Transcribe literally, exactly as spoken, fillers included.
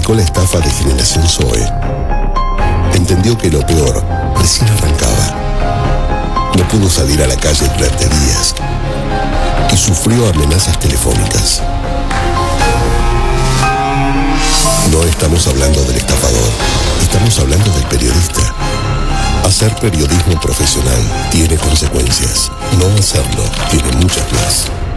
aplicó la estafa de Generación Zoe, entendió que lo peor recién arrancaba. No pudo salir a la calle durante días y sufrió amenazas telefónicas. No estamos hablando del estafador, estamos hablando del periodista. Hacer periodismo profesional tiene consecuencias. No hacerlo tiene muchas más.